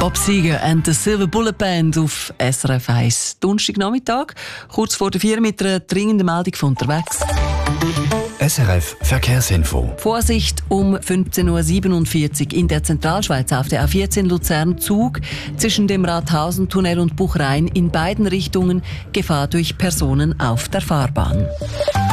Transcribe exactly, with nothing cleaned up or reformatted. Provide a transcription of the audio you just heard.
Bob Seger and the Silver Bullet Band auf S R F eins. Donnerstagnachmittag, kurz vor der vier mit einer dringenden Meldung von unterwegs. S R F Verkehrsinfo. Vorsicht um fünfzehn Uhr siebenundvierzig in der Zentralschweiz auf der A vierzehn Luzern-Zug zwischen dem Rathausentunnel und Buchrain in beiden Richtungen Gefahr durch Personen auf der Fahrbahn.